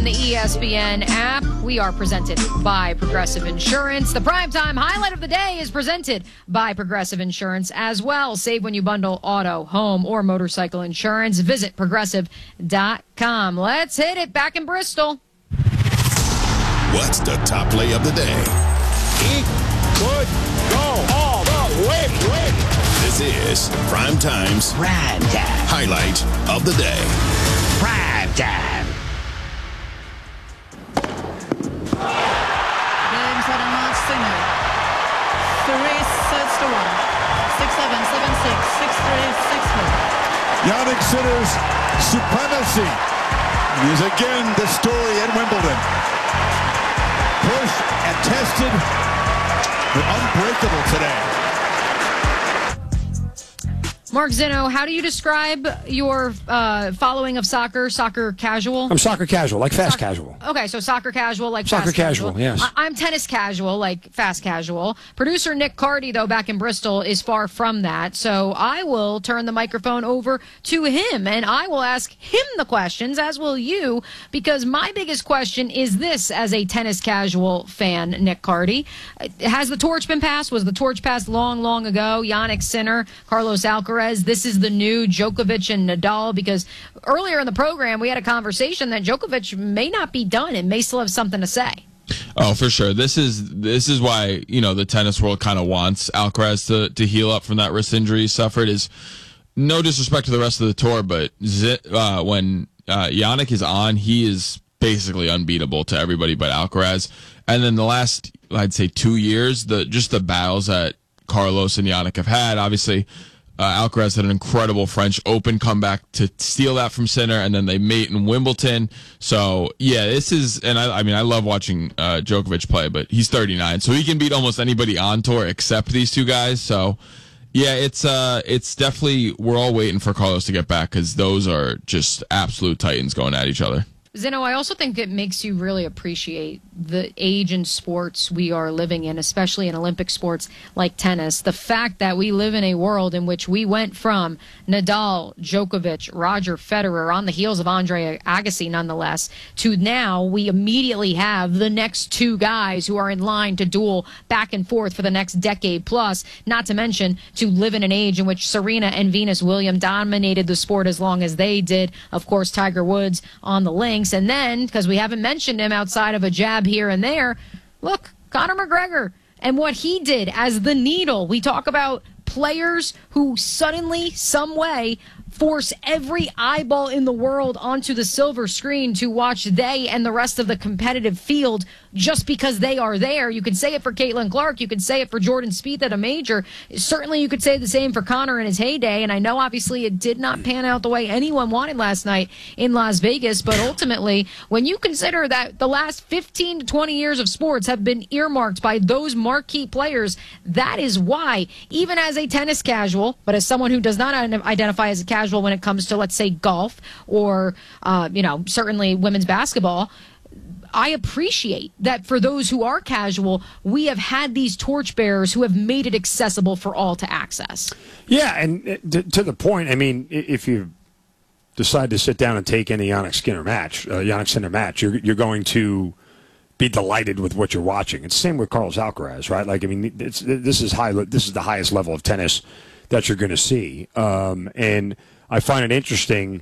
the ESPN app. We are presented by Progressive Insurance. The primetime highlight of the day is presented by Progressive Insurance as well. Save when you bundle auto, home, or motorcycle insurance. Visit Progressive.com. Let's hit it back in Bristol. What's the top play of the day? He could go all the way. This is Primetime's highlight of the day. Prime time. Games at a match singer. 3 sets to 1. 6-7, 7-6, 6-3, 6-4. Jannik Sinner's supremacy is again the story at Wimbledon. Pushed and tested, but unbreakable today. Mark Zinno, how do you describe your following of soccer? Soccer casual? I'm soccer casual, like fast casual. Okay, so soccer casual, like soccer fast casual. Soccer casual, yes. I'm tennis casual, like fast casual. Producer Nick Cardy, though, back in Bristol, is far from that. So I will turn the microphone over to him, and I will ask him the questions, as will you, because my biggest question is this as a tennis casual fan, Nick Cardy. Has the torch been passed? Was the torch passed long, long ago? Jannik Sinner, Carlos Alcaraz, this is the new Djokovic and Nadal, because earlier in the program we had a conversation that Djokovic may not be done and may still have something to say. Oh, for sure. This is why, the tennis world kind of wants Alcaraz to heal up from that wrist injury he suffered. Is no disrespect to the rest of the tour, but when Jannik is on, he is basically unbeatable to everybody but Alcaraz. And then the last, I'd say 2 years, just the battles that Carlos and Jannik have had, obviously Alcaraz had an incredible French Open comeback to steal that from Sinner, and then they mate in Wimbledon. So, yeah, this is, and I love watching Djokovic play, but he's 39, so he can beat almost anybody on tour except these two guys. So, yeah, it's definitely, we're all waiting for Carlos to get back, because those are just absolute titans going at each other. Zinno, I also think it makes you really appreciate the age in sports we are living in, especially in Olympic sports like tennis. The fact that we live in a world in which we went from Nadal, Djokovic, Roger Federer, on the heels of Andre Agassi nonetheless, to now we immediately have the next two guys who are in line to duel back and forth for the next decade plus, not to mention to live in an age in which Serena and Venus Williams dominated the sport as long as they did. Of course, Tiger Woods on the links. And then, because we haven't mentioned him outside of a jab here and there, look, Conor McGregor and what he did as the needle. We talk about players who suddenly, some way, force every eyeball in the world onto the silver screen to watch they and the rest of the competitive field just because they are there. You could say it for Caitlin Clark. You could say it for Jordan Spieth at a major. Certainly you could say the same for Conor in his heyday. And I know obviously it did not pan out the way anyone wanted last night in Las Vegas. But ultimately, when you consider that the last 15 to 20 years of sports have been earmarked by those marquee players, that is why, even as a tennis casual, but as someone who does not identify as a casual when it comes to, let's say, golf or, certainly women's basketball, I appreciate that for those who are casual, we have had these torchbearers who have made it accessible for all to access. Yeah, and to the point, if you decide to sit down and take any Jannik Sinner match, you're going to be delighted with what you're watching. It's the same with Carlos Alcaraz, right? This is the highest level of tennis that you're going to see, and I find it interesting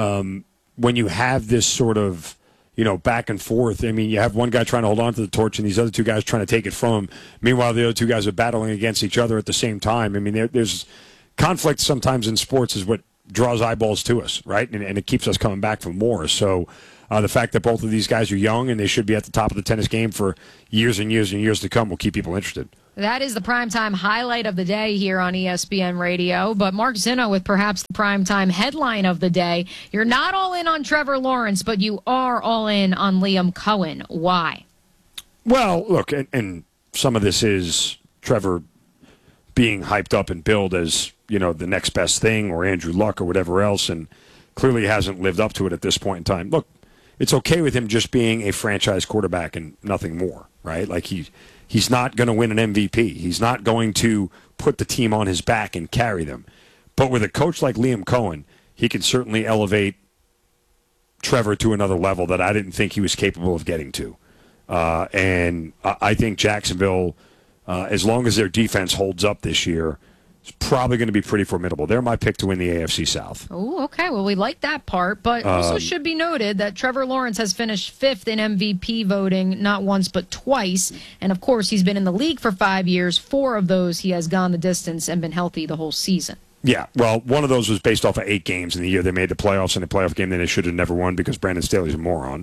when you have this sort of back and forth. You have one guy trying to hold on to the torch and these other two guys trying to take it from him. Meanwhile, the other two guys are battling against each other at the same time. There's conflict sometimes in sports is what draws eyeballs to us, right? And it keeps us coming back for more. So the fact that both of these guys are young and they should be at the top of the tennis game for years and years and years to come will keep people interested. That is the primetime highlight of the day here on ESPN Radio. But Mark Zinno with perhaps the primetime headline of the day. You're not all in on Trevor Lawrence, but you are all in on Liam Cohen. Why? Well, look, and some of this is Trevor being hyped up and billed as, the next best thing, or Andrew Luck or whatever else, and clearly hasn't lived up to it at this point in time. Look, it's okay with him just being a franchise quarterback and nothing more, right? He's not going to win an MVP. He's not going to put the team on his back and carry them. But with a coach like Liam Cohen, he can certainly elevate Trevor to another level that I didn't think he was capable of getting to. And I think Jacksonville, as long as their defense holds up this year, is probably going to be pretty formidable. They're my pick to win the AFC South. Oh, okay. Well, we like that part, but also should be noted that Trevor Lawrence has finished 5th in MVP voting not once but twice. And, of course, he's been in the league for 5 years. 4 of those he has gone the distance and been healthy the whole season. Yeah, well, one of those was based off of 8 games in the year they made the playoffs, and a playoff game that they should have never won because Brandon Staley's a moron.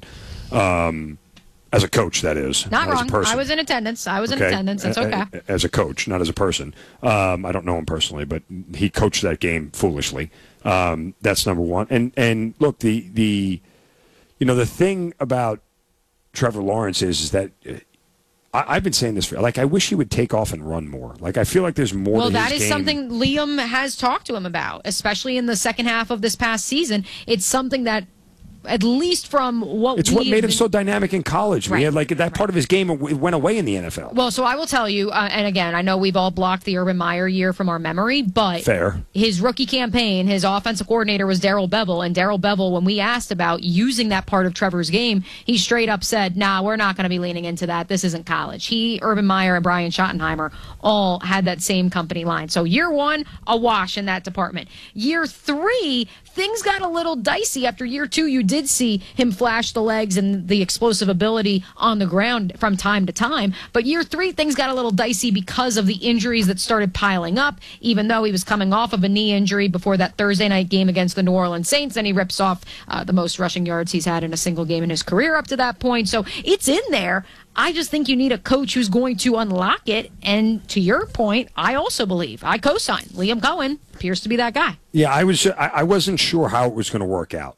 As a coach, that is. Not wrong. As a person. I was in attendance. It's okay. As a coach, not as a person. I don't know him personally, but he coached that game foolishly. That's number one. And look, the thing about Trevor Lawrence is that I've been saying this for, I wish he would take off and run more. I feel like there's more to his game. Well, that is something Liam has talked to him about, especially in the second half of this past season. It's something that, at least from what it's what made him so dynamic in college. Right. We had that part of his game went away in the NFL. Well, so I will tell you, and again, I know we've all blocked the Urban Meyer year from our memory, but fair. His rookie campaign, his offensive coordinator was Darrell Bevell, and Darrell Bevell, when we asked about using that part of Trevor's game, he straight up said, "Nah, we're not going to be leaning into that. This isn't college." He, Urban Meyer, and Brian Schottenheimer all had that same company line. So year 1, a wash in that department. Year 3, things got a little dicey. After year 2, you did see him flash the legs and the explosive ability on the ground from time to time. But year 3, things got a little dicey because of the injuries that started piling up, even though he was coming off of a knee injury before that Thursday night game against the New Orleans Saints, and he rips off the most rushing yards he's had in a single game in his career up to that point. So it's in there. I just think you need a coach who's going to unlock it. And to your point, I also believe, I co-sign, Liam Cohen appears to be that guy. Yeah, I wasn't sure how it was going to work out.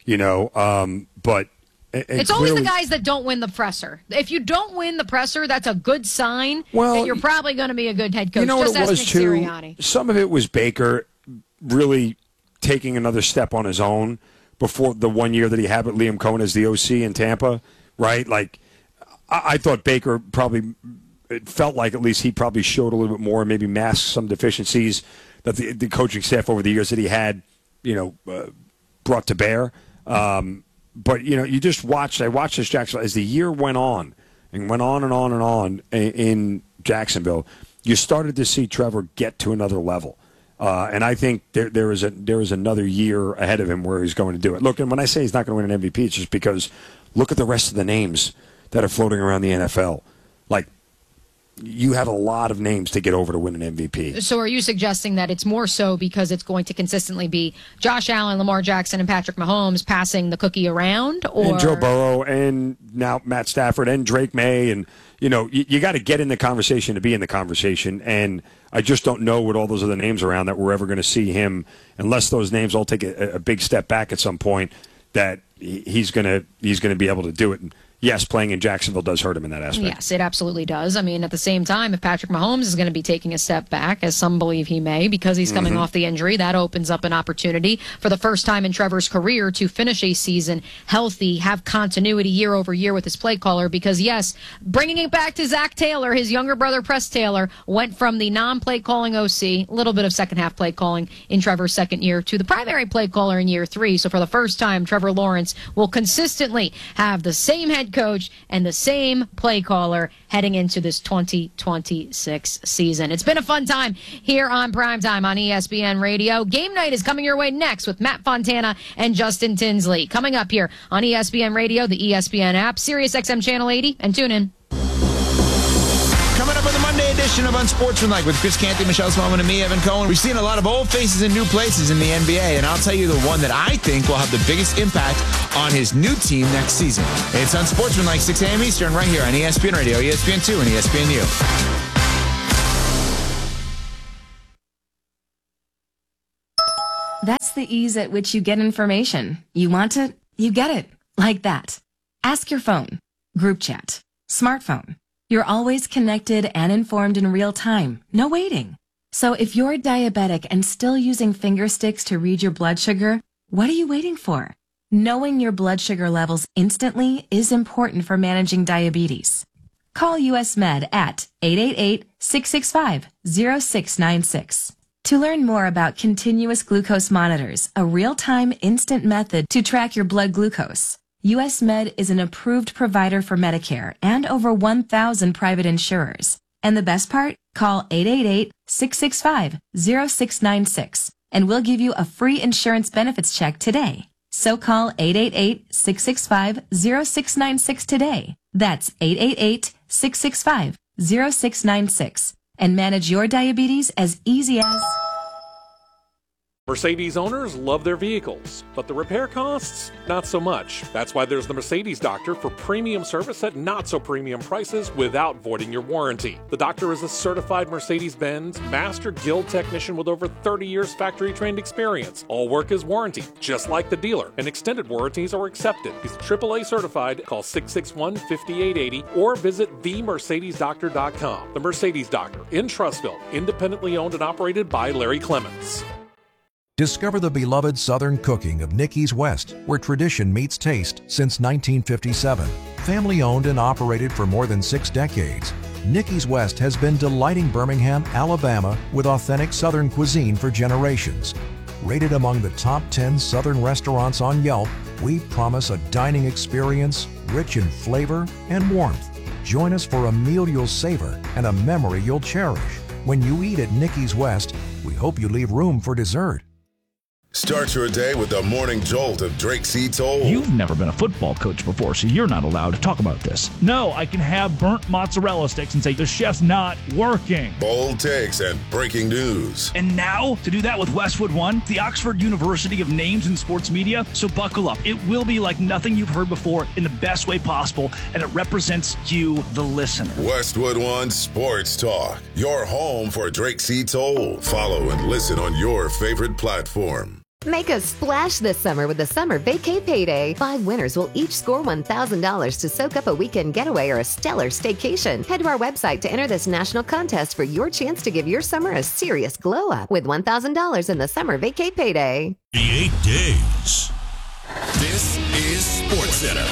But it's always the guys that don't win the presser. If you don't win the presser, that's a good sign that you're probably going to be a good head coach. You know just what it was, Nick too? Sirianni. Some of it was Baker really taking another step on his own before the 1 year that he had with Liam Cohen as the OC in Tampa, right? I thought Baker probably, it felt like at least he probably showed a little bit more and maybe masked some deficiencies that the coaching staff over the years that he had, brought to bear. But, you just watched, I watched this Jacksonville as the year went on and went on and on and on in Jacksonville. You started to see Trevor get to another level. And I think there is another year ahead of him where he's going to do it. Look, and when I say he's not going to win an MVP, it's just because look at the rest of the names that are floating around the NFL. You have a lot of names to get over to win an MVP. So are you suggesting that it's more so because it's going to consistently be Josh Allen, Lamar Jackson, and Patrick Mahomes passing the cookie around? And Joe Burrow, and now Matt Stafford, and Drake May, and you got to get in the conversation to be in the conversation, and I just don't know with all those other names around that we're ever going to see him, unless those names all take a big step back at some point, that he's going to be able to do it. And yes, playing in Jacksonville does hurt him in that aspect. Yes, it absolutely does. I mean, at the same time, if Patrick Mahomes is going to be taking a step back, as some believe he may, because he's coming off the injury, that opens up an opportunity for the first time in Trevor's career to finish a season healthy, have continuity year over year with his play caller. Because, yes, bringing it back to Zach Taylor, his younger brother, Press Taylor, went from the non-play calling OC, a little bit of second-half play calling in Trevor's second year, to the primary play caller in year 3. So for the first time, Trevor Lawrence will consistently have the same head coach and the same play caller heading into this 2026 season. It's been a fun time here on Primetime on ESPN Radio. Game night is coming your way next with Matt Fontana and Justin Tinsley. Coming up here on ESPN Radio, the ESPN app, Sirius XM Channel 80, and tune in. Coming up on the Monday edition of Unsportsmanlike with Chris Canty, Michelle Smallman, and me, Evan Cohen. We've seen a lot of old faces in new places in the NBA, and I'll tell you the one that I think will have the biggest impact on his new team next season. It's Unsportsmanlike, 6 a.m. Eastern, right here on ESPN Radio, ESPN2, and ESPNU. That's the ease at which you get information. You want it, you get it. Like that. Ask your phone. Group chat. Smartphone. You're always connected and informed in real time. No waiting. So if you're diabetic and still using finger sticks to read your blood sugar, what are you waiting for? Knowing your blood sugar levels instantly is important for managing diabetes. Call US Med at 888-665-0696. To learn more about continuous glucose monitors, a real-time instant method to track your blood glucose, US Med is an approved provider for Medicare and over 1,000 private insurers. And the best part? Call 888-665-0696 and we'll give you a free insurance benefits check today. So call 888-665-0696 today. That's 888-665-0696 and manage your diabetes as easy as... Mercedes owners love their vehicles, but the repair costs, not so much. That's why there's the Mercedes Doctor for premium service at not so premium prices without voiding your warranty. The Doctor is a certified Mercedes-Benz Master Guild technician with over 30 years factory-trained experience. All work is warranted, just like the dealer, and extended warranties are accepted. He's AAA certified. Call 661-5880 or visit themercedesdoctor.com. The Mercedes Doctor in Trussville, independently owned and operated by Larry Clemens. Discover the beloved Southern cooking of Nicky's West, where tradition meets taste since 1957. Family owned and operated for more than 6 decades, Nicky's West has been delighting Birmingham, Alabama with authentic Southern cuisine for generations. Rated among the top 10 Southern restaurants on Yelp, we promise a dining experience rich in flavor and warmth. Join us for a meal you'll savor and a memory you'll cherish. When you eat at Nicky's West, we hope you leave room for dessert. Start your day with the morning jolt of Drake C. Toll. You've never been a football coach before, so you're not allowed to talk about this. No, I can have burnt mozzarella sticks and say, the chef's not working. Bold takes and breaking news. And now, to do that with Westwood One, the Oxford University of names in sports media, so buckle up. It will be like nothing you've heard before in the best way possible, and it represents you, the listener. Westwood One Sports Talk, your home for Drake C. Toll. Follow and listen on your favorite platform. Make a splash this summer with the Summer Vacay Payday. 5 winners will each score $1,000 to soak up a weekend getaway or a stellar staycation. Head to our website to enter this national contest for your chance to give your summer a serious glow up with $1,000 in the Summer Vacay Payday. 8 days. This is SportsCenter.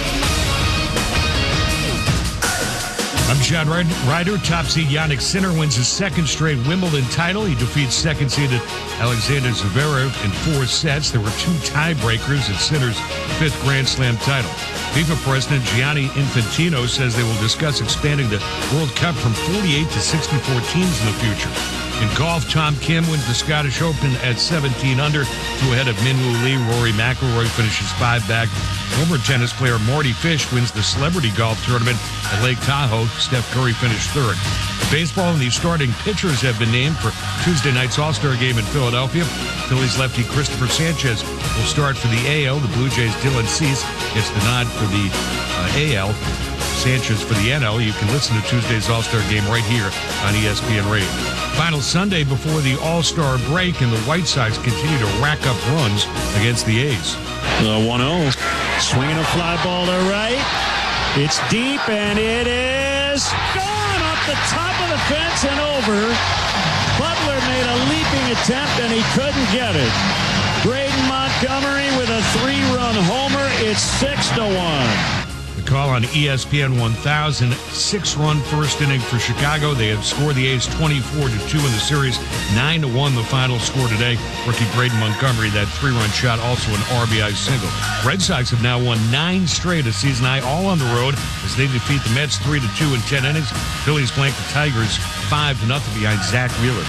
I'm John Ryder. Top seed Jannik Sinner wins his 2nd straight Wimbledon title. He defeats 2nd seeded Alexander Zverev in 4 sets. There were 2 tiebreakers in Sinner's 5th Grand Slam title. FIFA President Gianni Infantino says they will discuss expanding the World Cup from 48 to 64 teams in the future. In golf, Tom Kim wins the Scottish Open at 17 under, 2 ahead of Minwoo Lee. Rory McIlroy finishes 5 back. Former tennis player Marty Fish wins the Celebrity Golf Tournament at Lake Tahoe. Steph Curry finished 3rd. Baseball and the starting pitchers have been named for Tuesday night's All-Star game in Philadelphia. Phillies lefty Christopher Sanchez will start for the AL. The Blue Jays' Dylan Cease gets the nod for the AL. Sanchez for the NL. You can listen to Tuesday's All-Star game right here on ESPN Radio. Final Sunday before the All-Star break, and the White Sox continue to rack up runs against the A's. 1-0. Swinging a fly ball to right. It's deep, and it is gone off the top of the fence and over. Butler made a leaping attempt, and he couldn't get it. Braden Montgomery with a 3-run homer. It's 6-1. The call on ESPN 1000, 6-run first inning for Chicago. They have scored the A's 24-2 in the series, 9-1 the final score today. Rookie Braden Montgomery, that 3-run shot, also an RBI single. Red Sox have now won 9 straight, a season high, all on the road as they defeat the Mets 3-2 in 10 innings. Phillies blank the Tigers 5-0 behind Zach Wheeler.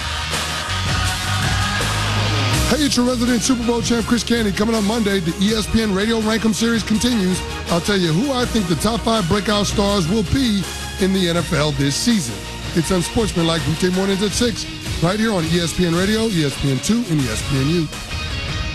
Hey, it's your resident Super Bowl champ, Chris Canty. Coming up Monday, the ESPN Radio Rankem Series continues. I'll tell you who I think the top 5 breakout stars will be in the NFL this season. It's Unsportsmanlike weekday mornings at 6, right here on ESPN Radio, ESPN2, and ESPNU.